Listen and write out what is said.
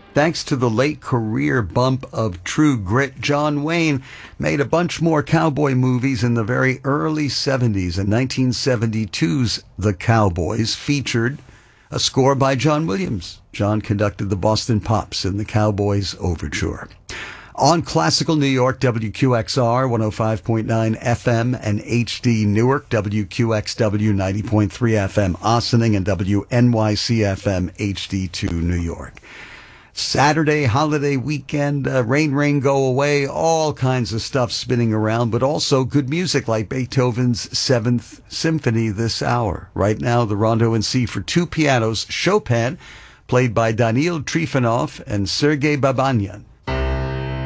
Thanks to the late career bump of True Grit, John Wayne made a bunch more cowboy movies in the very early 70s, and 1972's The Cowboys featured a score by John Williams. John conducted the Boston Pops in The Cowboys Overture. On Classical New York, WQXR 105.9 FM and HD Newark, WQXW 90.3 FM Ossining, and WNYC FM HD2 New York. Saturday, holiday weekend, rain, go away, all kinds of stuff spinning around, but also good music like Beethoven's 7th Symphony this hour. Right now, the Rondo in C for two pianos, Chopin, played by Daniil Trifonov and Sergei Babanyan.